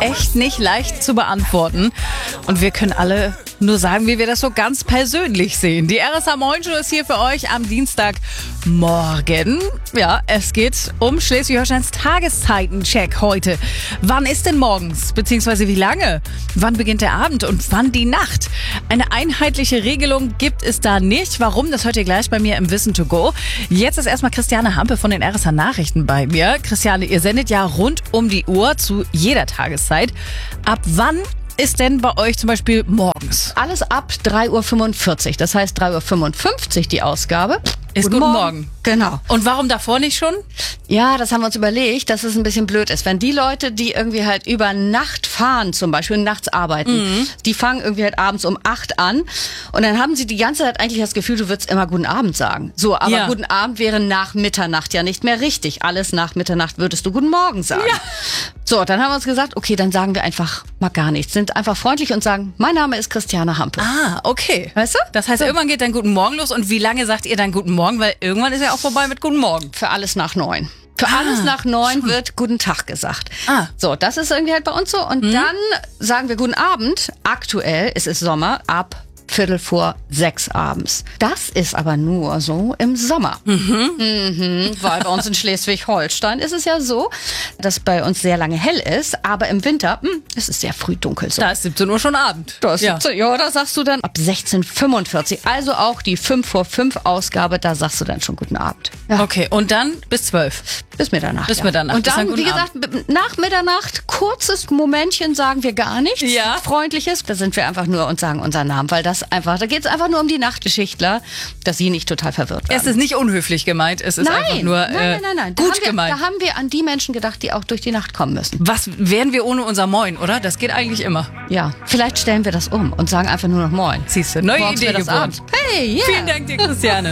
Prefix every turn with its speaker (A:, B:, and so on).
A: echt nicht leicht zu beantworten. Und wir können alle nur sagen, wie wir das so ganz persönlich sehen. Die RSA Moin Show ist hier für euch am Dienstagmorgen. Ja, es geht um Schleswig-Holsteins Tageszeitencheck heute. Wann ist denn morgens? Beziehungsweise wie lange? Wann beginnt der Abend und wann die Nacht? Eine einheitliche Regelung gibt es da nicht. Warum? Das hört ihr gleich bei mir im Wissen to go. Jetzt ist erstmal Christiane Hampe von den RSA Nachrichten bei mir. Christiane, ihr sendet ja rund um die Uhr zu jeder Tageszeit. Ab wann ist denn bei euch zum Beispiel morgens?
B: Alles ab 3:45 Uhr. Das heißt 3:55 Uhr die Ausgabe.
A: Ist Guten Morgen.
B: Genau.
A: Und warum davor nicht schon?
B: Ja, das haben wir uns überlegt, dass es ein bisschen blöd ist. Wenn die Leute, die irgendwie halt über Nacht fahren zum Beispiel, nachts arbeiten, die fangen irgendwie halt abends um 8 an und dann haben sie die ganze Zeit eigentlich das Gefühl, du würdest immer Guten Abend sagen. So, aber
A: Ja.
B: Guten Abend wäre nach Mitternacht ja nicht mehr richtig. Alles nach Mitternacht würdest du Guten Morgen sagen.
A: Ja.
B: So, dann haben wir uns gesagt, okay, dann sagen wir einfach mal gar nichts. Sind einfach freundlich und sagen, mein Name ist Christiane Hampe.
A: Ah, okay.
B: Weißt du?
A: Das heißt, irgendwann geht dann Guten Morgen los. Und wie lange sagt ihr dann Guten Morgen? Weil irgendwann ist ja auch vorbei mit Guten Morgen.
B: Für alles nach 9. Für alles nach 9 wird Guten Tag gesagt.
A: Ah.
B: So, das ist irgendwie halt bei uns so. Und dann sagen wir Guten Abend. Aktuell ist es Sommer ab 5:45 abends. Das ist aber nur so im Sommer. Weil bei uns in Schleswig-Holstein ist es ja so, dass bei uns sehr lange hell ist, aber im Winter es ist sehr früh dunkel. So.
A: Da ist 17 Uhr schon Abend.
B: Ja, da sagst du dann ab 16:45. Also auch die 5:05 Ausgabe, da sagst du dann schon Guten Abend. Ja.
A: Okay, und dann bis 12.
B: Bis Mitternacht.
A: Bis Mitternacht.
B: Und
A: Bis dann
B: dann, wie
A: Guten
B: gesagt, nach Mitternacht, kurzes Momentchen sagen wir gar nichts
A: Ja.
B: Freundliches. Da sind wir einfach nur und sagen unseren Namen, weil da geht es einfach nur um die Nachtgeschichtler, dass sie nicht total verwirrt werden.
A: Es ist nicht unhöflich gemeint, es ist einfach nur
B: nein.
A: gut gemeint.
B: Da haben wir an die Menschen gedacht, die auch durch die Nacht kommen müssen.
A: Was wären wir ohne unser Moin, oder? Das geht eigentlich immer.
B: Ja, vielleicht stellen wir das um und sagen einfach nur noch Moin.
A: Siehst du, neue
B: Morgens
A: Idee
B: wird das
A: geboren.
B: Abend. Hey, yeah.
A: Vielen Dank dir, Christiane.